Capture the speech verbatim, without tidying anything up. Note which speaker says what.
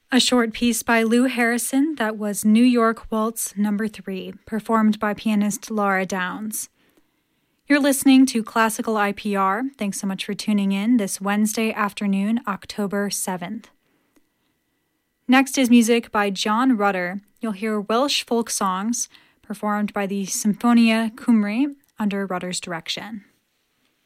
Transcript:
Speaker 1: A short piece by Lou Harrison that was New York Waltz Number three, performed by pianist Laura Downs. You're listening to Classical I P R. Thanks so much for tuning in this Wednesday afternoon, October seventh. Next is music by John Rutter. You'll hear Welsh folk songs performed by the Symphonia Cymru under Rutter's direction.